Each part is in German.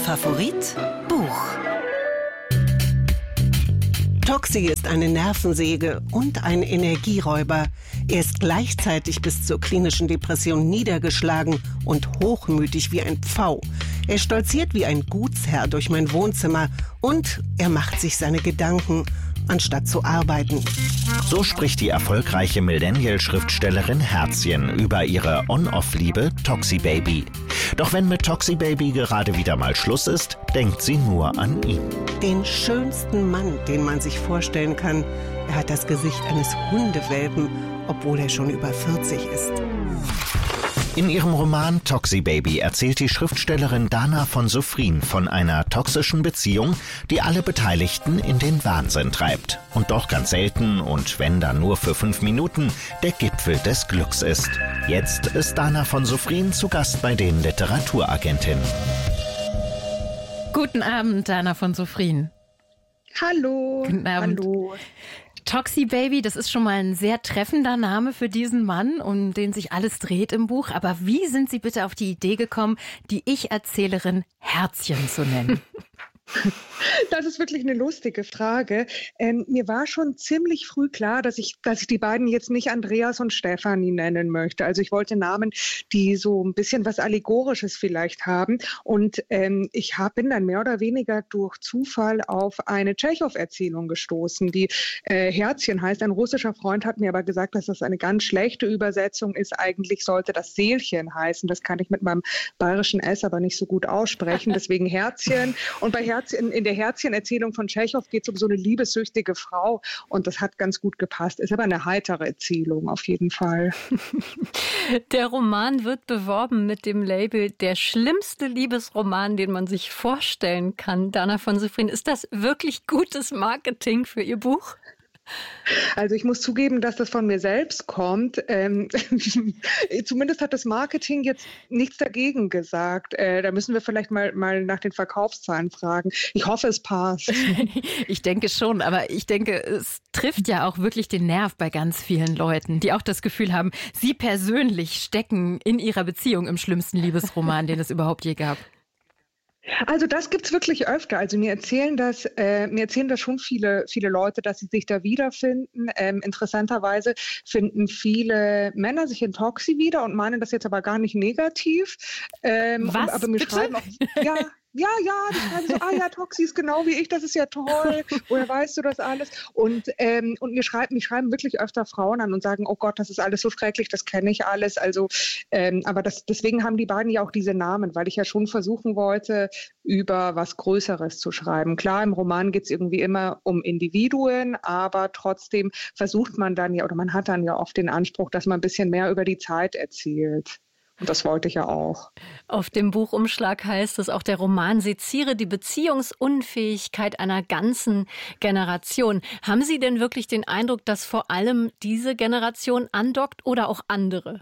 Favorit Buch. Toxi ist eine Nervensäge und ein Energieräuber. Er ist gleichzeitig bis zur klinischen Depression niedergeschlagen und hochmütig wie ein Pfau. Er stolziert wie ein Gutsherr durch mein Wohnzimmer und er macht sich seine Gedanken, anstatt zu arbeiten. So spricht die erfolgreiche Millennial-Schriftstellerin Herzchen über ihre On-Off-Liebe Toxi Baby. Doch wenn mit Toxi Baby gerade wieder mal Schluss ist, denkt sie nur an ihn. Den schönsten Mann, den man sich vorstellen kann. Er hat das Gesicht eines Hundewelpen, obwohl er schon über 40 ist. In ihrem Roman Toxi Baby erzählt die Schriftstellerin Dana von Sofrin von einer toxischen Beziehung, die alle Beteiligten in den Wahnsinn treibt. Und doch ganz selten und wenn dann nur für 5 Minuten der Gipfel des Glücks ist. Jetzt ist Dana von Sofrin zu Gast bei den Literaturagentinnen. Guten Abend, Dana von Sofrin. Hallo. Guten Abend. Hallo. Toxi Baby, das ist schon mal ein sehr treffender Name für diesen Mann, um den sich alles dreht im Buch. Aber wie sind Sie bitte auf die Idee gekommen, die Ich-Erzählerin Herzchen zu nennen? Das ist wirklich eine lustige Frage. Mir war schon ziemlich früh klar, dass ich die beiden jetzt nicht Andreas und Stefanie nennen möchte. Also ich wollte Namen, die so ein bisschen was Allegorisches vielleicht haben. Und bin dann mehr oder weniger durch Zufall auf eine Tschechow-Erzählung gestoßen, die Herzchen heißt. Ein russischer Freund hat mir aber gesagt, dass das eine ganz schlechte Übersetzung ist. Eigentlich sollte das Seelchen heißen. Das kann ich mit meinem bayerischen S aber nicht so gut aussprechen. Deswegen Herzchen. Und bei in der Herzchen-Erzählung von Tschechow geht es um so eine liebessüchtige Frau und das hat ganz gut gepasst. Ist aber eine heitere Erzählung auf jeden Fall. Der Roman wird beworben mit dem Label der schlimmste Liebesroman, den man sich vorstellen kann. Dana von Sofrin, ist das wirklich gutes Marketing für Ihr Buch? Also ich muss zugeben, dass das von mir selbst kommt. Zumindest hat das Marketing jetzt nichts dagegen gesagt. Da müssen wir vielleicht mal nach den Verkaufszahlen fragen. Ich hoffe, es passt. Ich denke schon, aber ich denke, es trifft ja auch wirklich den Nerv bei ganz vielen Leuten, die auch das Gefühl haben, sie persönlich stecken in ihrer Beziehung im schlimmsten Liebesroman, den es überhaupt je gab. Also das gibt's wirklich öfter. Also mir erzählen das schon viele Leute, dass sie sich da wiederfinden. Interessanterweise finden viele Männer sich in Toxi wieder und meinen das jetzt aber gar nicht negativ. Was? Aber mir bitte? schreiben auch, ja, die schreiben so, ja, Toxi ist genau wie ich, das ist ja toll, woher weißt du das alles? Und mir schreiben wirklich öfter Frauen an und sagen, oh Gott, das ist alles so schrecklich, das kenne ich alles. Also, aber deswegen haben die beiden ja auch diese Namen, weil ich ja schon versuchen wollte, über was Größeres zu schreiben. Klar, im Roman geht es irgendwie immer um Individuen, aber trotzdem versucht man dann ja, oder man hat dann ja oft den Anspruch, dass man ein bisschen mehr über die Zeit erzählt. Und das wollte ich ja auch. Auf dem Buchumschlag heißt es auch, der Roman seziere die Beziehungsunfähigkeit einer ganzen Generation. Haben Sie denn wirklich den Eindruck, dass vor allem diese Generation andockt oder auch andere?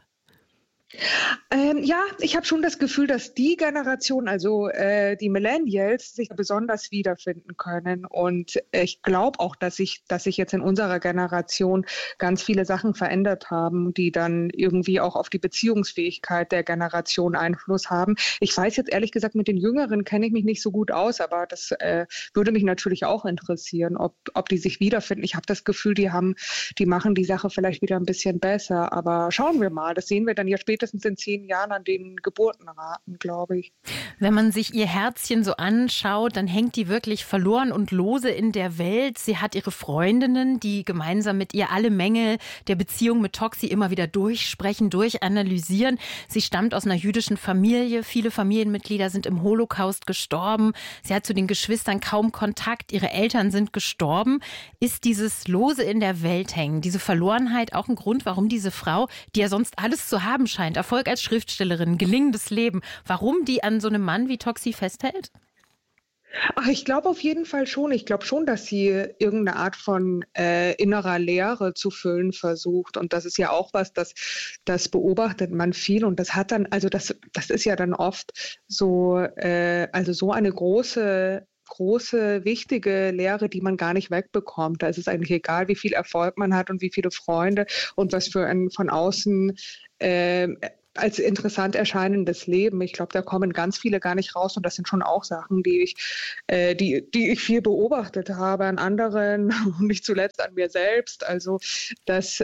Ja, ich habe schon das Gefühl, dass die Generation, also die Millennials, sich besonders wiederfinden können. Und ich glaube auch, dass sich jetzt in unserer Generation ganz viele Sachen verändert haben, die dann irgendwie auch auf die Beziehungsfähigkeit der Generation Einfluss haben. Ich weiß jetzt ehrlich gesagt, mit den Jüngeren kenne ich mich nicht so gut aus, aber das würde mich natürlich auch interessieren, ob die sich wiederfinden. Ich habe das Gefühl, die machen die Sache vielleicht wieder ein bisschen besser. Aber schauen wir mal, das sehen wir dann ja spätestens in 10 Jahren an den Geburtenraten, glaube ich. Wenn man sich ihr Herzchen so anschaut, dann hängt die wirklich verloren und lose in der Welt. Sie hat ihre Freundinnen, die gemeinsam mit ihr alle Mängel der Beziehung mit Toxi immer wieder durchsprechen, durchanalysieren. Sie stammt aus einer jüdischen Familie. Viele Familienmitglieder sind im Holocaust gestorben. Sie hat zu den Geschwistern kaum Kontakt. Ihre Eltern sind gestorben. Ist dieses Lose in der Welt hängen, diese Verlorenheit auch ein Grund, warum diese Frau, die ja sonst alles zu haben scheint, Erfolg als Schriftstellerin, gelingendes Leben, warum die an so einem Mann wie Toxi festhält? Ach, ich glaube auf jeden Fall schon. Ich glaube schon, dass sie irgendeine Art von innerer Leere zu füllen versucht. Und das ist ja auch was, das beobachtet man viel. Und das hat dann, also das ist ja dann oft so, also so eine große, wichtige Lehre, die man gar nicht wegbekommt. Da ist es eigentlich egal, wie viel Erfolg man hat und wie viele Freunde und was für ein von außen als interessant erscheinendes Leben. Ich glaube, da kommen ganz viele gar nicht raus und das sind schon auch Sachen, die ich viel beobachtet habe an anderen und nicht zuletzt an mir selbst. Also das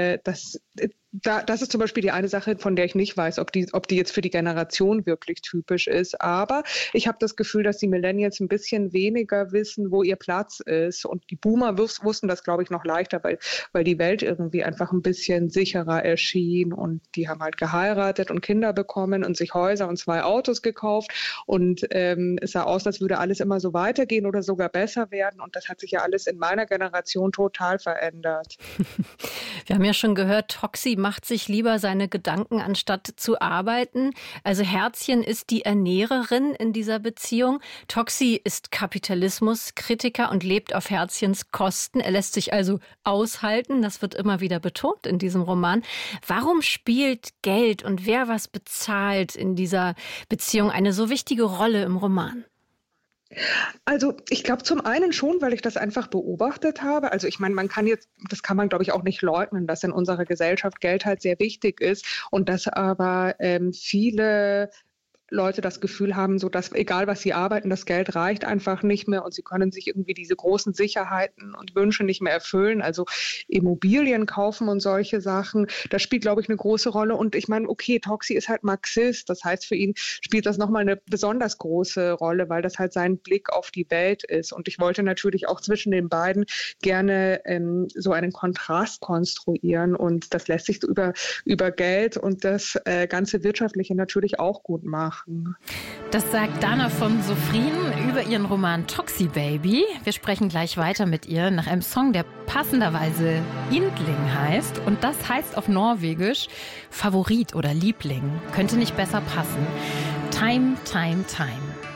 ist zum Beispiel die eine Sache, von der ich nicht weiß, ob die jetzt für die Generation wirklich typisch ist. Aber ich habe das Gefühl, dass die Millennials ein bisschen weniger wissen, wo ihr Platz ist. Und die Boomer wussten das, glaube ich, noch leichter, weil die Welt irgendwie einfach ein bisschen sicherer erschien. Und die haben halt geheiratet und Kinder bekommen und sich Häuser und 2 Autos gekauft. Und es sah aus, als würde alles immer so weitergehen oder sogar besser werden. Und das hat sich ja alles in meiner Generation total verändert. Wir haben ja schon gehört, Toxi macht sich lieber seine Gedanken, anstatt zu arbeiten. Also Herzchen ist die Ernährerin in dieser Beziehung. Toxi ist Kapitalismuskritiker und lebt auf Herzchens Kosten. Er lässt sich also aushalten. Das wird immer wieder betont in diesem Roman. Warum spielt Geld und wer was bezahlt in dieser Beziehung eine so wichtige Rolle im Roman? Also ich glaube zum einen schon, weil ich das einfach beobachtet habe. Also ich meine, das kann man glaube ich auch nicht leugnen, dass in unserer Gesellschaft Geld halt sehr wichtig ist und dass aber viele Leute das Gefühl haben, so dass egal was sie arbeiten, das Geld reicht einfach nicht mehr und sie können sich irgendwie diese großen Sicherheiten und Wünsche nicht mehr erfüllen. Also Immobilien kaufen und solche Sachen, das spielt, glaube ich, eine große Rolle. Und ich meine, okay, Toxi ist halt Marxist, das heißt, für ihn spielt das nochmal eine besonders große Rolle, weil das halt sein Blick auf die Welt ist. Und ich wollte natürlich auch zwischen den beiden gerne so einen Kontrast konstruieren und das lässt sich über Geld und das ganze Wirtschaftliche natürlich auch gut machen. Das sagt Dana von Sofrin über ihren Roman Toxi Baby. Wir sprechen gleich weiter mit ihr nach einem Song, der passenderweise Yndling heißt. Und das heißt auf Norwegisch Favorit oder Liebling. Könnte nicht besser passen. Time, time, time.